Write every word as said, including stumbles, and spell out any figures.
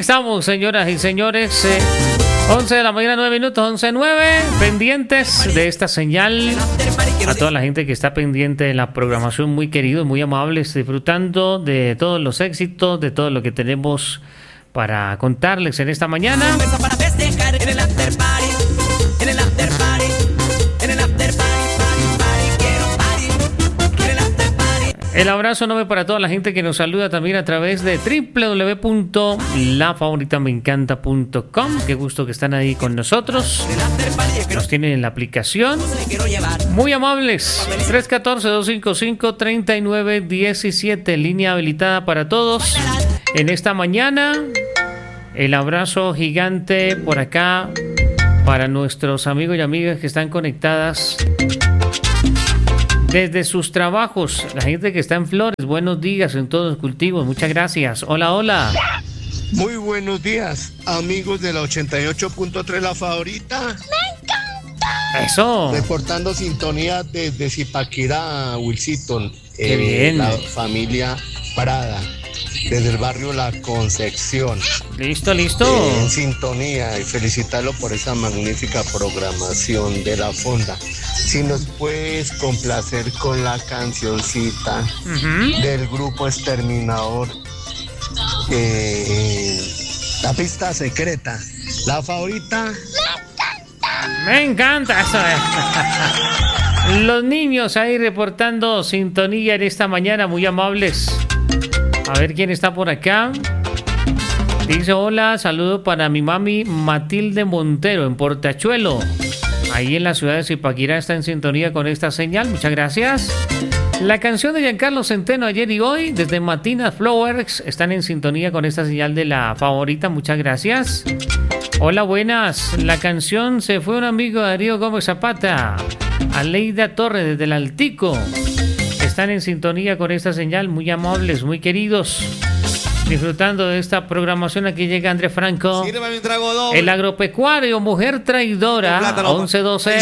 estamos, señoras y señores. Eh, once de la mañana, nueve minutos, once nueve. Pendientes de esta señal. A toda la gente que está pendiente de la programación, muy queridos, muy amables, disfrutando de todos los éxitos, de todo lo que tenemos para contarles en esta mañana. Para festejar en el after party, en el after party, en el after party, party, party, quiero party, en el after party. El abrazo enorme para toda la gente que nos saluda también a través de doble u doble u doble u punto la favorita me encanta punto com. Qué gusto que están ahí con nosotros. Nos tienen en la aplicación. Muy amables. tres uno cuatro, dos cinco cinco, tres nueve uno siete. Línea habilitada para todos en esta mañana. El abrazo gigante por acá para nuestros amigos y amigas que están conectadas desde sus trabajos. La gente que está en Flores, buenos días en todos los cultivos. Muchas gracias. Hola, hola. Muy buenos días, amigos de la ochenta y ocho punto tres, la favorita. Eso. Reportando sintonía desde Zipaquirá, Wilson. Qué bien. La familia Prada, desde el barrio La Concepción. Listo, listo. Eh, en sintonía, y felicitarlo por esa magnífica programación de la fonda. Si nos puedes complacer con la cancioncita uh-huh. del grupo Exterminador, eh, la pista secreta, la favorita. Me encanta eso. Los niños ahí reportando sintonía en esta mañana, muy amables. A ver quién está por acá. Dice: hola, saludo para mi mami Matilde Montero en Portachuelo. Ahí en la ciudad de Zipaquirá está en sintonía con esta señal. Muchas gracias. La canción de Giancarlo Centeno, ayer y hoy, desde Matinas Flowers, están en sintonía con esta señal de la favorita. Muchas gracias. Hola, buenas. La canción Se fue un amigo de Darío Gómez Zapata. Aleida Torres desde el Altico. Están en sintonía con esta señal, muy amables, muy queridos. Disfrutando de esta programación, aquí llega Andrés Franco. El agropecuario, mujer traidora, once doce.